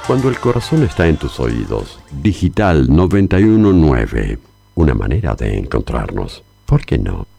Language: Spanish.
Cuando el corazón está en tus oídos. Digital 919. Una manera de encontrarnos. ¿Por qué no?